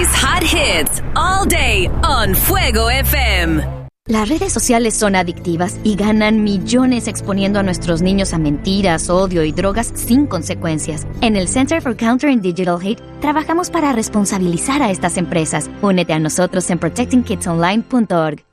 hot hits all day on Fuego FM. Las redes sociales son adictivas y ganan millones exponiendo a nuestros niños a mentiras, odio y drogas sin consecuencias. En el Center for Countering Digital Hate trabajamos para responsabilizar a estas empresas. Únete a nosotros en protectingkidsonline.org.